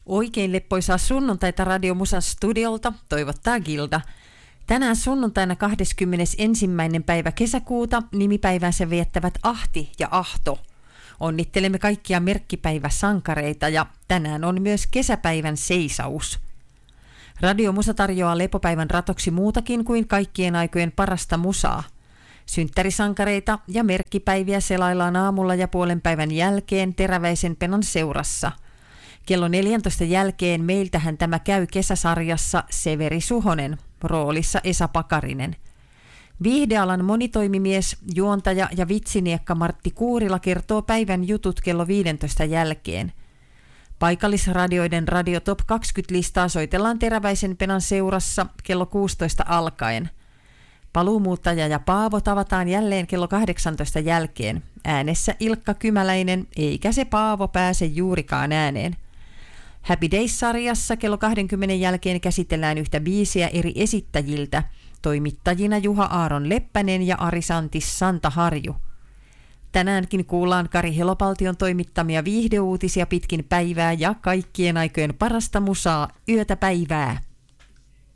Oikein leppoisaa sunnuntaita Radio Musan studiolta toivottaa Gilda. Tänään sunnuntaina 21. päivä kesäkuuta nimipäivänsä viettävät Ahti ja Ahto. Onnittelemme kaikkia merkkipäiväsankareita ja tänään on myös kesäpäivän seisaus. Radio Musa tarjoaa lepopäivän ratoksi muutakin kuin kaikkien aikojen parasta musaa. Synttärisankareita ja merkkipäiviä selaillaan aamulla ja puolen päivän jälkeen Teräväisen Penan seurassa. Kello 14 jälkeen meiltähän tämä käy kesäsarjassa Severi Suhonen, roolissa Esa Pakarinen. Viihdealan monitoimimies, juontaja ja vitsiniekka Martti Kuurila kertoo päivän jutut kello 15 jälkeen. Paikallisradioiden Radio Top 20-listaa soitellaan Teräväisen Penan seurassa kello 16 alkaen. Paluumuuttaja ja Paavo tavataan jälleen kello 18 jälkeen. Äänessä Ilkka Kymäläinen, eikä se Paavo pääse juurikaan ääneen. Happy Days-sarjassa kello 20 jälkeen käsitellään yhtä biisiä eri esittäjiltä. Toimittajina Juha Aaron Leppänen ja Arisantis Santa Harju. Tänäänkin kuullaan Kari Helopaltion toimittamia viihdeuutisia pitkin päivää ja kaikkien aikojen parasta musaa yötä päivää.